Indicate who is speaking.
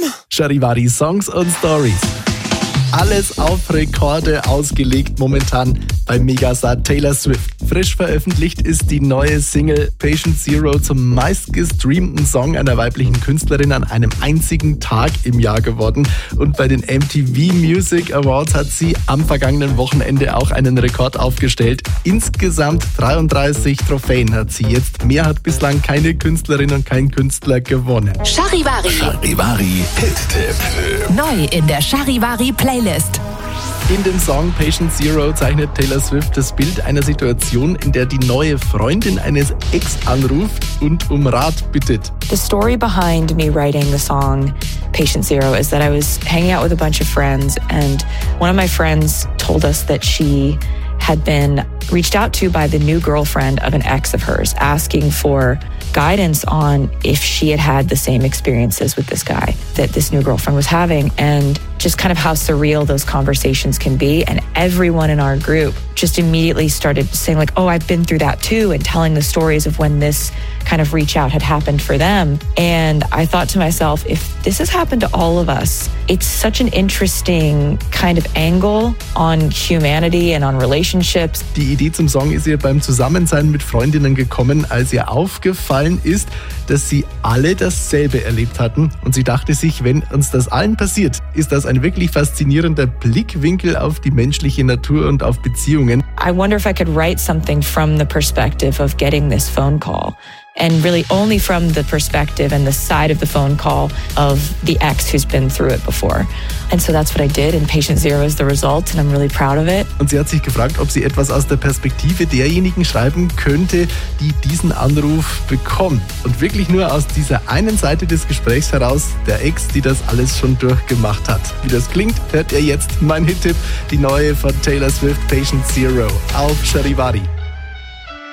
Speaker 1: Charivari Songs und Stories. Alles auf Rekorde ausgelegt momentan bei Megastar Taylor Swift. Frisch veröffentlicht ist die neue Single Patient Zero zum meistgestreamten Song einer weiblichen Künstlerin an einem einzigen Tag im Jahr geworden. Und bei den MTV Music Awards hat sie am vergangenen Wochenende auch einen Rekord aufgestellt. Insgesamt 33 Trophäen hat sie jetzt. Mehr hat bislang keine Künstlerin und kein Künstler gewonnen.
Speaker 2: Charivari.
Speaker 3: Charivari Hit-Tipp.
Speaker 2: Neu in der Charivari Playlist.
Speaker 1: In dem Song Patient Zero zeichnet Taylor Swift das Bild einer Situation, in der die neue Freundin eines Ex anruft und um Rat bittet.
Speaker 4: The story behind me writing the song Patient Zero is that I was hanging out with a bunch of friends, and one of my friends told us that she had been reached out to by the new girlfriend of an ex of hers, asking for guidance on if she had the same experiences with this guy that this new girlfriend was having, and just kind of how surreal those conversations can be. And everyone in our group just immediately started saying like, oh, I've been through that too, and telling the stories of when this kind of reach out had happened for them. And I thought to myself, if this has happened to all of us, it's such an interesting kind of angle on humanity and on relationships.
Speaker 1: Die Idee zum Song ist ihr beim Zusammensein mit Freundinnen gekommen, als ihr aufgefallen ist, dass sie alle dasselbe erlebt hatten. Und sie dachte sich, wenn uns das allen passiert, ist das ein wirklich faszinierender Blickwinkel auf die menschliche Natur und auf Beziehungen.
Speaker 4: I wonder if I could write something from the perspective of getting this phone call. And really only from the perspective and the side of the phone call of the ex who's been through it before. And so that's what I did, and Patient Zero is the result, and I'm really proud of it.
Speaker 1: Und sie hat sich gefragt, ob sie etwas aus der Perspektive derjenigen schreiben könnte, die diesen Anruf bekommt. Und wirklich nur aus dieser einen Seite des Gesprächs heraus, der Ex, die das alles schon durchgemacht hat. Wie das klingt, hört ihr jetzt mein Hit-Tipp, die neue von Taylor Swift, Patient Zero, auf Charivari.